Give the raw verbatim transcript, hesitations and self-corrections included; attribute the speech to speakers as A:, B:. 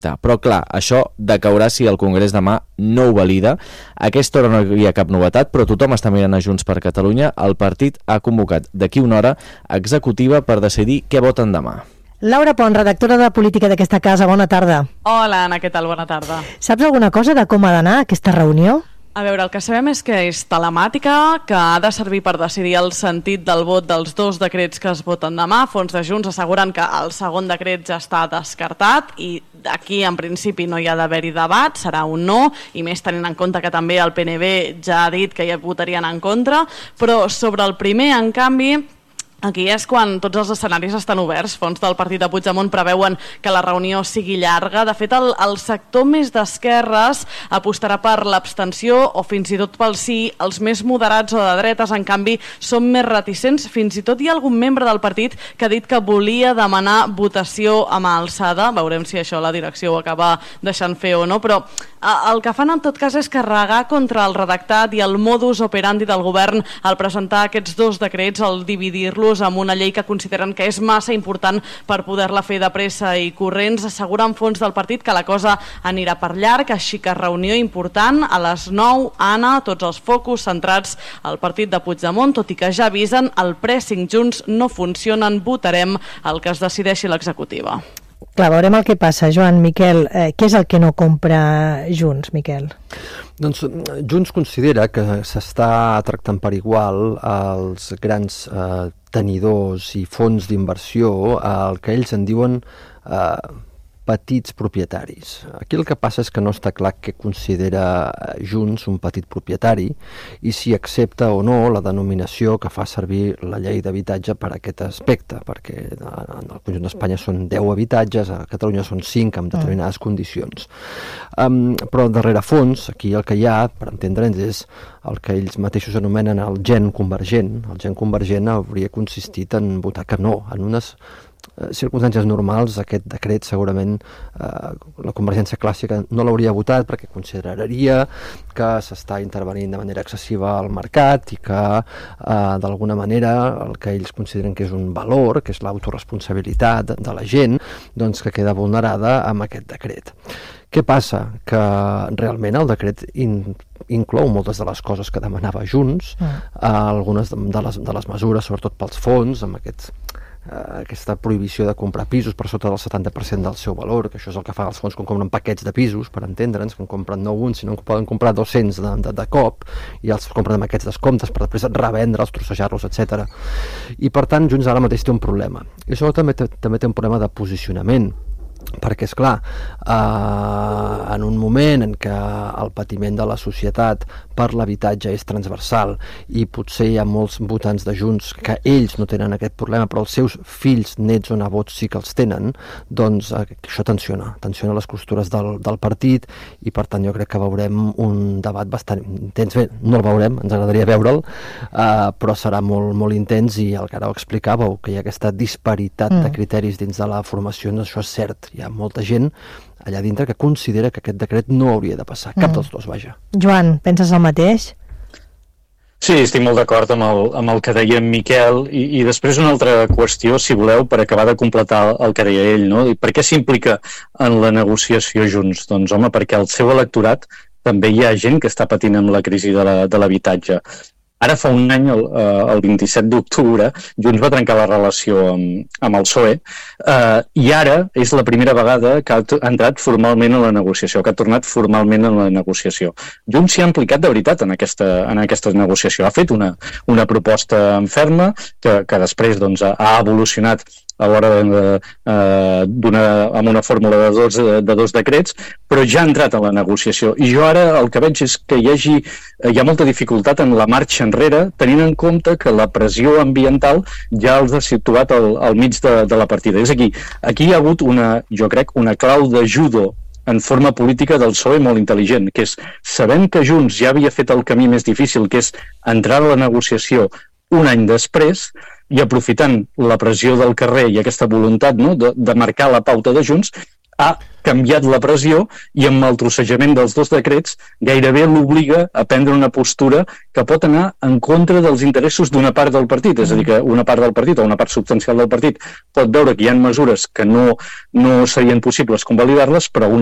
A: Però clar, això decaurà si el Congrés demà no ho valida. A aquesta hora no hi havia cap novetat, però tothom està mirant a Junts per Catalunya. El partit ha convocat d'aquí una hora executiva per decidir què voten demà.
B: Laura Pont, redactora de política d'aquesta casa, bona tarda.
C: Hola, Anna, què tal? Bona tarda.
B: Saps alguna cosa de com ha d'anar aquesta reunió?
C: A veure, el que sabem és que és telemàtica, que ha de servir per decidir el sentit del vot dels dos decrets que es voten demà. Fons de Junts asseguren que el segon decret ja està descartat i aquí en principi no hi ha d'haver-hi debat, serà un no, i més tenint en compte que també el P N B ja ha dit que hi votarien en contra, però sobre el primer, en canvi, aquí és quan tots els escenaris estan oberts. Fons del partit de Puigdemont preveuen que la reunió sigui llarga. De fet, el, el sector més d'esquerres apostarà per l'abstenció o fins i tot pel sí. Els més moderats o de dretes, en canvi, són més reticents. Fins i tot hi ha algun membre del partit que ha dit que volia demanar votació a mà alçada. Veurem si això la direcció ho acaba deixant fer o no, però el que fan en tot cas és carregar contra el redactat i el modus operandi del govern al presentar aquests dos decrets, al dividir-los amb una llei que consideren que és massa important per poder-la fer de pressa i corrents. Asseguren fons del partit que la cosa anirà per llarg, així que reunió important a les nou, Anna, tots els focus centrats al partit de Puigdemont, tot i que ja avisen el pressing Junts no funcionen, votarem el que es decideixi l'executiva.
B: Clar, veurem el que passa. Joan, Miquel, eh, què és el que no compra Junts, Miquel?
D: Doncs Junts considera que s'està tractant per igual els grans eh, tenidors i fons d'inversió, el que ells en diuen eh, petits propietaris. Aquí el que passa és que no està clar què considera Junts un petit propietari i si accepta o no la denominació que fa servir la llei d'habitatge per a aquest aspecte, perquè en el conjunt d'Espanya són deu habitatges, a Catalunya són cinc amb determinades mm. condicions. Um, però darrere fons, aquí el que hi ha, per entendre'ns, és el que ells mateixos anomenen el gen convergent. El gen convergent hauria consistit en votar que no, en unes circumstàncies normals. Aquest decret segurament eh, la Convergència clàssica no l'hauria votat perquè consideraria que s'està intervenint de manera excessiva al mercat i que eh, d'alguna manera el que ells consideren que és un valor, que és l'autoresponsabilitat de la gent, doncs que queda vulnerada amb aquest decret. Què passa? Que realment el decret in, inclou moltes de les coses que demanava Junts, mm. eh, algunes de, de, les, de les mesures, sobretot pels fons, amb aquest aquesta prohibició de comprar pisos per sota del setanta per cent del seu valor, que això és el que fan els fons quan compren paquets de pisos, per entendre'ns, que en compren no un, sinó que poden comprar dos-cents de, de, de cop, i els compren amb aquests descomptes per després revendre'ls, trossejar-los, etcètera. I per tant, Junts ara mateix té un problema. I això també, també té un problema de posicionament, perquè, és clar, eh, en un moment en què el patiment de la societat per l'habitatge és transversal i potser hi ha molts votants de Junts que ells no tenen aquest problema, però els seus fills, nets o nebots sí que els tenen, doncs eh, això tensiona, tensiona les costures del, del partit i per tant jo crec que veurem un debat bastant intens. Bé, no el veurem, ens agradaria veure'l, eh, però serà molt, molt intens i el que ara ho explicàveu, que hi ha aquesta disparitat mm. de criteris dins de la formació, doncs això és cert. Hi ha molta gent allà dintre que considera que aquest decret no hauria de passar, cap mm. dels dos, vaja.
B: Joan, penses el mateix?
E: Sí, estic molt d'acord amb, el, amb el que deia en Miquel i, i després una altra qüestió, si voleu, per acabar de completar el que deia ell, no? I per què s'implica en la negociació Junts? Doncs, home, perquè al seu electorat també hi ha gent que està patint amb la crisi de la, de l'habitatge. Ara fa un any, el, el vint-i-set d'octubre, Junts va trencar la relació amb, amb el P S O E eh, i ara és la primera vegada que ha entrat formalment en la negociació, que ha tornat formalment en la negociació. Junts s'hi ha implicat de veritat en aquesta, en aquesta negociació. Ha fet una, una proposta en ferma que, que després doncs, ha evolucionat a l'hora de, eh, d'una, amb una fórmula de dos, de dos decrets, però ja ha entrat en la negociació. I jo ara el que veig és que hi, hagi, hi ha molta dificultat en la marxa enrere, tenint en compte que la pressió ambiental ja els ha situat al, al mig de, de la partida. És aquí, aquí hi ha hagut una, jo crec, una clau de judo en forma política del P S O E molt intel·ligent, que és, sabent que Junts ja havia fet el camí més difícil, que és entrar a la negociació un any després, i aprofitant la pressió del carrer i aquesta voluntat, no, de, de marcar la pauta de Junts, ha canviat la pressió i amb el trossejament dels dos decrets gairebé l'obliga a prendre una postura que pot anar en contra dels interessos d'una part del partit, és a dir, que una part del partit o una part substancial del partit pot veure que hi ha mesures que no, no serien possibles convalidar-les, però una